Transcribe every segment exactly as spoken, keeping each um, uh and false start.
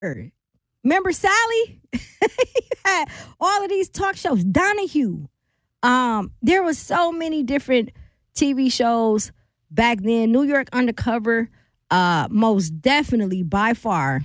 Remember Sally? Had all of these talk shows. Donahue. Um, there was so many different T V shows back then. New York Undercover, uh, most definitely by far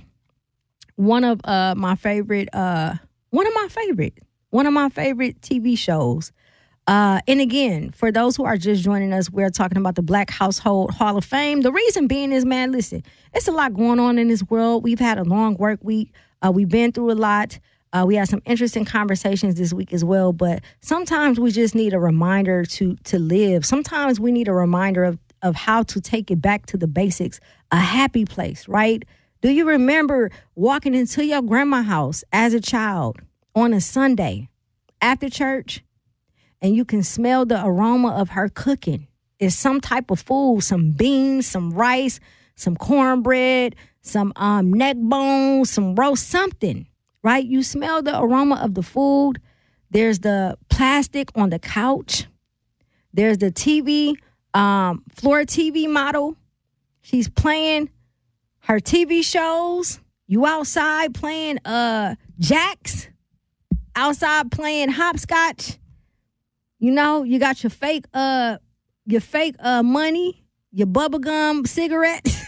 one of uh my favorite uh one of my favorite one of my favorite T V shows. Uh, and again, for those who are just joining us, we're talking about the Black Household Hall of Fame. The reason being is, man, listen, it's a lot going on in this world. We've had a long work week. Uh, we've been through a lot. Uh, we had some interesting conversations this week as well. But sometimes we just need a reminder to to live. Sometimes we need a reminder of of how to take it back to the basics, a happy place, right? Do you remember walking into your grandma's house as a child on a Sunday after church? And you can smell the aroma of her cooking. It's some type of food, some beans, some rice, some cornbread, some um, neck bones, some roast something, right? You smell the aroma of the food. There's the plastic on the couch. There's the T V, um, floor T V model. She's playing her T V shows. You outside playing uh, jacks, outside playing hopscotch. You know, you got your fake uh your fake uh money, your bubblegum cigarettes.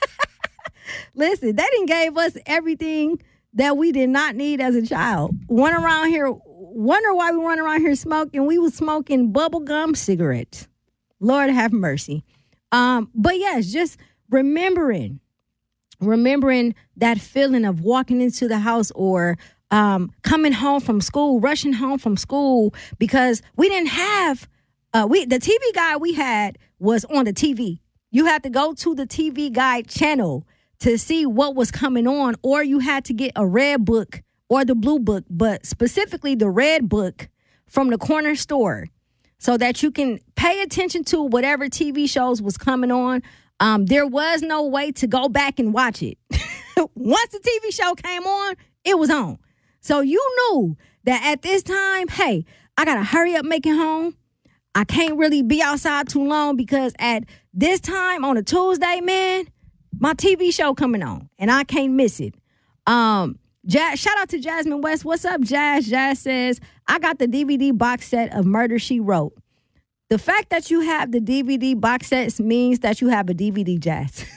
Listen, they didn't gave us everything that we did not need as a child. Run around here, wonder why we run around here smoking. We was smoking bubblegum cigarettes. Lord have mercy. Um, but yes, just remembering, remembering that feeling of walking into the house or Um, coming home from school, rushing home from school because we didn't have, uh, we the T V guide we had was on the T V. You had to go to the T V guide channel to see what was coming on, or you had to get a red book or the blue book, but specifically the red book from the corner store so that you can pay attention to whatever T V shows was coming on. Um, there was no way to go back and watch it. Once the T V show came on, it was on. So you knew that at this time, hey, I got to hurry up making home. I can't really be outside too long because at this time on a Tuesday, man, my T V show coming on and I can't miss it. Um, Jazz, shout out to Jasmine West. What's up, Jazz? Jazz says, I got the D V D box set of Murder, She Wrote. The fact that you have the D V D box sets means that you have a D V D, Jazz.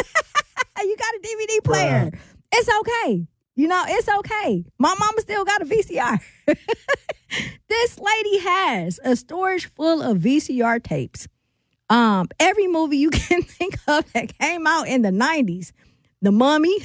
You got a D V D player. Bruh. It's okay. You know, it's okay. My mama still got a V C R. This lady has a storage full of V C R tapes. Um, every movie you can think of that came out in the nineties. The Mummy.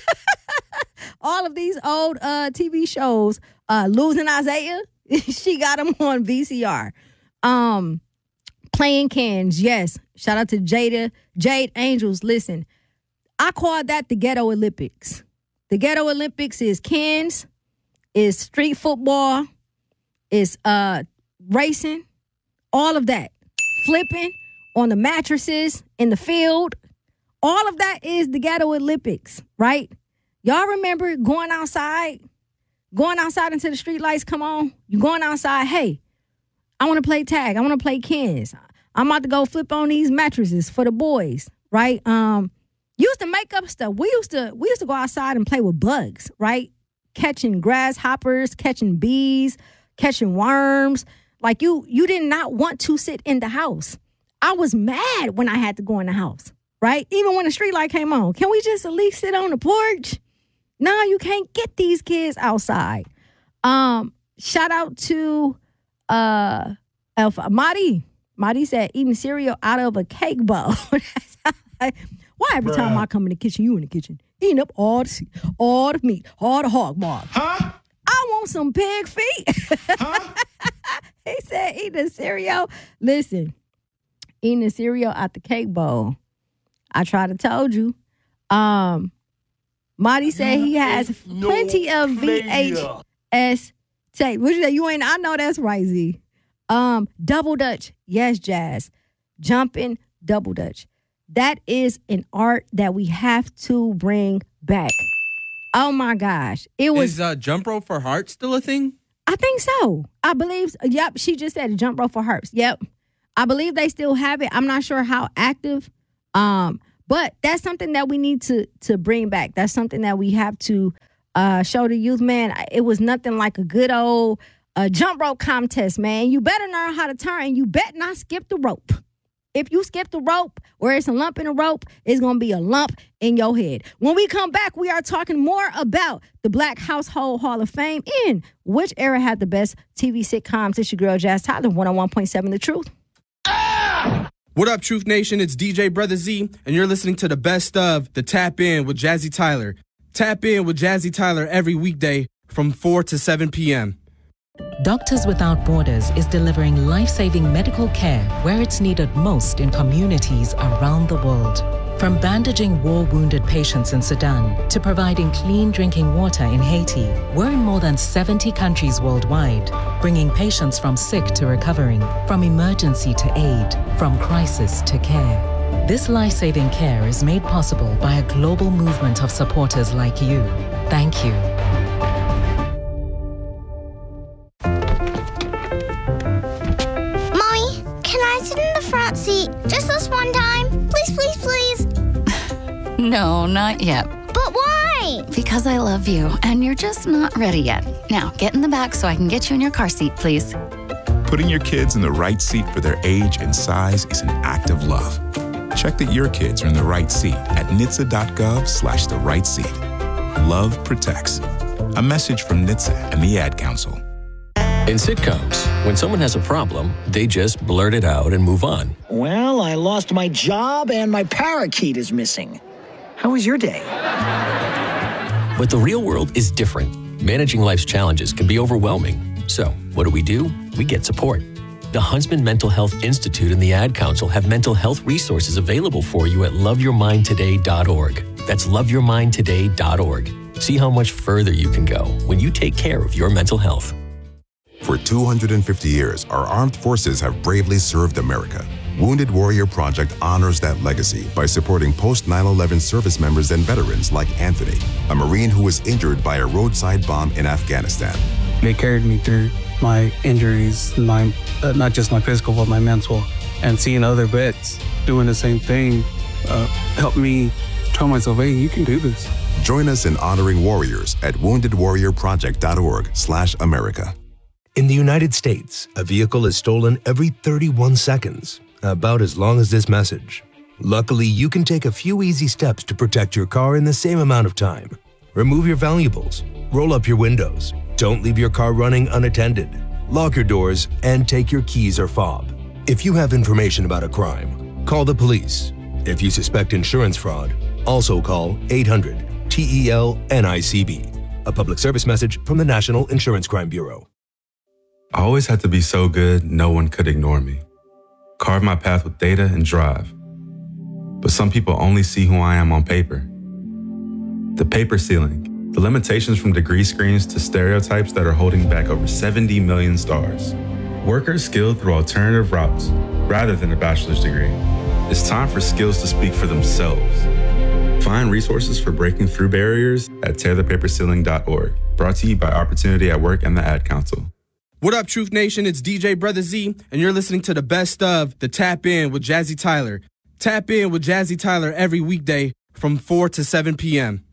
All of these old uh, T V shows. Uh, Losing Isaiah. She got them on V C R. Um, playing cans. Yes. Shout out to Jada. Jade Angels. Listen, I call that the Ghetto Olympics. The Ghetto Olympics is cans, is street football, is uh, racing, all of that. Flipping on the mattresses in the field. All of that is the Ghetto Olympics, right? Y'all remember going outside, going outside until the street lights come on? You going outside, hey, I want to play tag. I want to play cans. I'm about to go flip on these mattresses for the boys, right? Um, used to make up stuff. We used to we used to go outside and play with bugs, right? Catching grasshoppers, catching bees, catching worms. Like you you did not want to sit in the house. I was mad when I had to go in the house, right? Even when the street light came on. Can we just at least sit on the porch? No, you can't get these kids outside. Um, shout out to uh Alpha Marty. Marty said eating cereal out of a cake bowl. Why every Bruh. time I come in the kitchen, you in the kitchen, eating up all the all the meat, all the hog maw. Huh? I want some pig feet. Huh? He said eating a cereal. Listen, eating a cereal out the cake bowl. I tried to told you. Um, Marty said he has no plenty of V H S tape. What you say? You ain't. I know that's right, Z. Um, double Dutch. Yes, Jazz. Jumping double Dutch. That is an art that we have to bring back. Oh, my gosh. It was. Is uh, jump rope for hearts still a thing? I think so. I believe. Yep. She just said jump rope for hearts. Yep. I believe they still have it. I'm not sure how active. Um, But that's something that we need to to bring back. That's something that we have to uh, show the youth, man. It was nothing like a good old uh, jump rope contest, man. You better learn how to turn, and you better not skip the rope. If you skip the rope or it's a lump in the rope, it's going to be a lump in your head. When we come back, we are talking more about the Black Household Hall of Fame and which era had the best T V sitcoms. It's your girl, Jazz Tyler, one oh one point seven The Truth. What up, Truth Nation? It's D J Brother Z, and you're listening to the best of the Tap In with Jazzy Tyler. Tap In with Jazzy Tyler every weekday from four to seven p.m. Doctors Without Borders is delivering life-saving medical care where it's needed most in communities around the world. From bandaging war-wounded patients in Sudan to providing clean drinking water in Haiti, we're in more than seventy countries worldwide, bringing patients from sick to recovering, from emergency to aid, from crisis to care. This life-saving care is made possible by a global movement of supporters like you. Thank you. Front seat, just this one time. Please, please, please. No, not yet. But why? Because I love you, and you're just not ready yet. Now, get in the back so I can get you in your car seat, please. Putting your kids in the right seat for their age and size is an act of love. Check that your kids are in the right seat at N H T S A dot gov slash the right seat. Love protects. A message from N H T S A and the Ad Council. In sitcoms, when someone has a problem, they just blurt it out and move on. Well, I lost my job and my parakeet is missing. How was your day? But the real world is different. Managing life's challenges can be overwhelming. So, what do we do? We get support. The Huntsman Mental Health Institute and the Ad Council have mental health resources available for you at love your mind today dot org. That's love your mind today dot org. See how much further you can go when you take care of your mental health. For two hundred fifty years, our armed forces have bravely served America. Wounded Warrior Project honors that legacy by supporting post nine eleven service members and veterans like Anthony, a Marine who was injured by a roadside bomb in Afghanistan. They carried me through my injuries, my uh, not just my physical, but my mental. And seeing other vets doing the same thing uh, helped me tell myself, hey, you can do this. Join us in honoring warriors at wounded warrior project dot org slash America. In the United States, a vehicle is stolen every thirty-one seconds, about as long as this message. Luckily, you can take a few easy steps to protect your car in the same amount of time. Remove your valuables, roll up your windows, don't leave your car running unattended, lock your doors, and take your keys or fob. If you have information about a crime, call the police. If you suspect insurance fraud, also call eight hundred T E L N I C B. A public service message from the National Insurance Crime Bureau. I always had to be so good, no one could ignore me. Carve my path with data and drive. But some people only see who I am on paper. The paper ceiling, the limitations from degree screens to stereotypes that are holding back over seventy million stars. Workers skilled through alternative routes rather than a bachelor's degree. It's time for skills to speak for themselves. Find resources for breaking through barriers at tear the paper ceiling dot org. Brought to you by Opportunity at Work and the Ad Council. What up, Truth Nation? It's D J Brother Z, and you're listening to the best of the Tap In with Jazzy Tyler. Tap In with Jazzy Tyler every weekday from four to seven p.m.